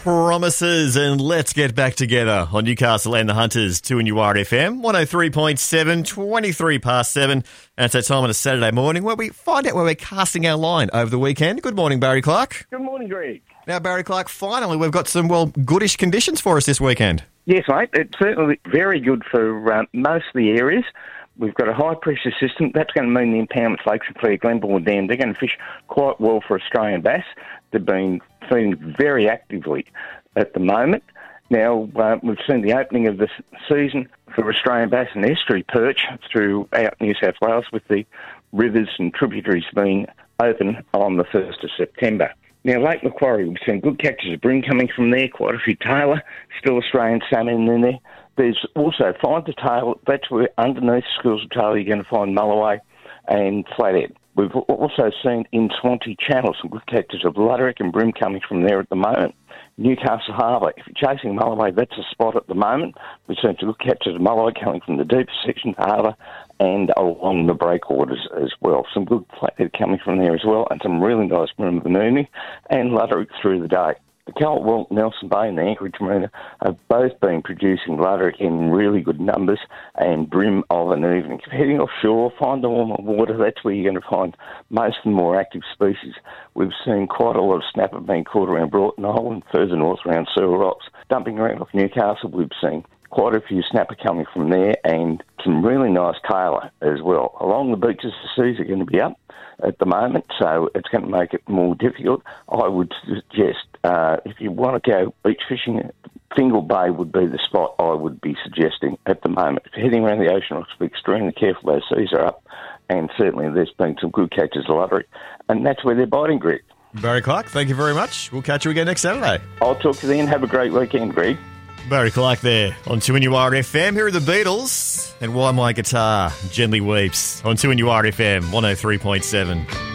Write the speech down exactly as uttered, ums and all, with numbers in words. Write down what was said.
promises, and let's get back together on Newcastle and the Hunters, two and U R F M, one oh three point seven, twenty-three past seven. And it's that time on a Saturday morning where we find out where we're casting our line over the weekend. Good morning, Barry Clark. Good morning, Greg. Now, Barry Clark, finally we've got some, well, goodish conditions for us this weekend. Yes, mate. It's certainly very good for uh, most of the areas. We've got a high-pressure system. That's going to mean the impoundment lakes and Clare Glenbore Dam, they're going to fish quite well for Australian bass. They've been feeding very actively at the moment. Now, uh, we've seen the opening of the season for Australian bass and estuary perch throughout New South Wales, with the rivers and tributaries being open on the first of September. Now, Lake Macquarie, we've seen good catches of bream coming from there, quite a few tailor, still Australian salmon in there. There's also fine to tail. That's where underneath schools of tail you're going to find mulloway and flathead. We've also seen in Swansea Channel some good catches of luderick and bream coming from there at the moment. Newcastle Harbour, if you're chasing mulloway, that's a spot at the moment. We've seen some good catches of mulloway coming from the deeper section of the harbour and along the breakwaters as well. Some good flathead coming from there as well, and some really nice bream of an evening and luderick through the day. The Calwell, Nelson Bay and the Anchorage Marina have both been producing luderick in really good numbers and bream of an evening. If you're heading offshore, find the warmer water. That's where you're going to find most of the more active species. We've seen quite a lot of snapper being caught around Broughton Hole and further north around Searle Rocks. Dumping around off Newcastle, we've seen quite a few snapper coming from there and some really nice tailor as well. Along the beaches, the seas are going to be up at the moment, so it's going to make it more difficult. I would suggest uh, if you want to go beach fishing, Fingal Bay would be the spot I would be suggesting at the moment. If you're heading around the ocean, be extremely careful. Those seas are up, and certainly there's been some good catches of luderick, and that's where they're biting, Greg. Barry Clark, thank you very much. We'll catch you again next Saturday. I'll talk to you then. Have a great weekend, Greg. Barry Clark there on two N U R F M. Here are the Beatles and Why My Guitar Gently Weeps on two N U R F M one oh three point seven.